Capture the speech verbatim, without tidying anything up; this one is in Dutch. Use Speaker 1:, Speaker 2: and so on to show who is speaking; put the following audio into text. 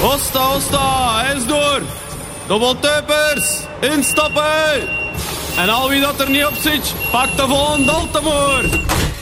Speaker 1: Osta, osta, eens door. De Woltuipers, instappen. En al wie dat er niet op zit, pak de volgende Altemoer.